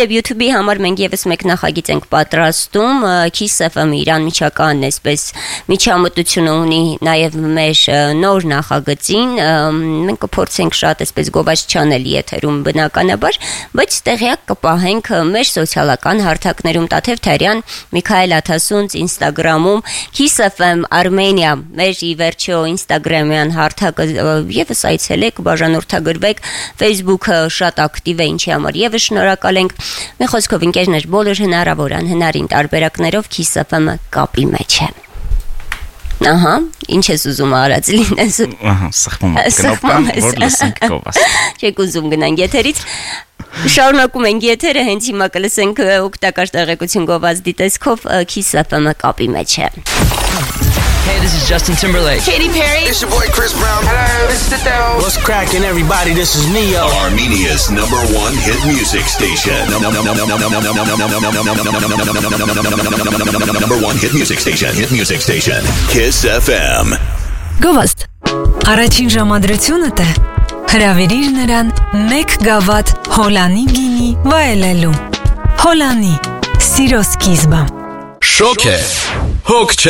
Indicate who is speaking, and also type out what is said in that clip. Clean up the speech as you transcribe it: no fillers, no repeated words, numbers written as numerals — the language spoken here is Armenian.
Speaker 1: Իդեպ YouTube-ի համար մենք եւս մեկ նախագիծ ենք պատրաստում, Kiss FM-ը իրան միջականն էսպես միջամտությունը ունի նաեւ մեր նոր նախագծին, մենք կփորձենք շատ էսպես գովաճ չանել եթերում բնականաբար, բայց տեղյակ կպահենք մեր սոցիալական հարթակներում Տաթև Թարյան, Միքայել Աթասունց Instagram-ում, Kiss FM Armenia, մեր ի վերջո Instagram-յան հարթակը եւս այցելեք, բաժանորդագրվեք, Facebook-ը շատ ակտիվ է, ինչի համար եւս շնորհակալ ենք։ Մի խոսքով ընկերներ, բոլոր հնարավոր անհնարին տարբերակներով Kiss FM-ը կապի մեջ է։ Ահա, ինչ ես ուզում արած լինես։
Speaker 2: Ահա, սխմում կնոպկան, որ լսենք գովաս։
Speaker 1: Չեք ուզում գնանք եթերից։ Շարունակում ենք եթերը, հենց հիմա կլսենք օգտակար տեղեկություն գովազդի տեսքով Kiss FM-ը կապի մեջ է։
Speaker 3: Hey, this is Justin Timberlake.
Speaker 4: Katy Perry.
Speaker 5: It's your boy Chris Brown.
Speaker 4: Hello, this is Adele.
Speaker 6: What's cracking, everybody? This is Neo.
Speaker 7: Armenia's #1 hit music station. #1 hit music station. Hit music station. Kiss FM.
Speaker 8: Գովազդ։ Առաջին ժամադրությունը թե հրավիրիր նրան 1 գավաթ Հոլանի գինի վայելելու։ Հոլանի, սիրո սկիզբը։
Speaker 7: Շոկ է, հոգ չէ։